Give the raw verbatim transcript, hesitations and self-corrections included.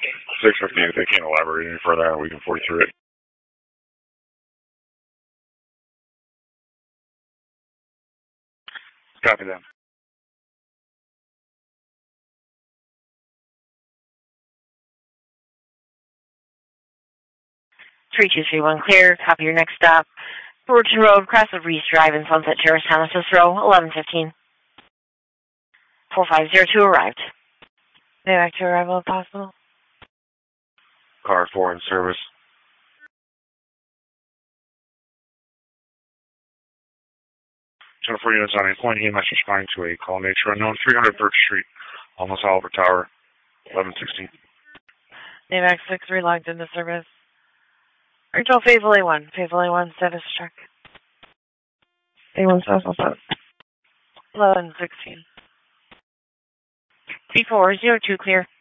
six fifty, if they can't elaborate any further, we can forty through it. Copy that. three two three one clear. Copy your next stop. Fullerton Road, cross of Reese Drive in Sunset Terrace, Thomas Cicero, eleven fifteen. four five zero two arrived. Back to arrival if possible. Car four in service. twenty-four units on a point, E M S responding to a call nature unknown, three hundred third Street, almost Oliver Tower, eleven sixteen. Navax six relogged into service. Rachel, Faithful A one. Faithful A one, status check. A one status also. eleven sixteen. B four zero two clear.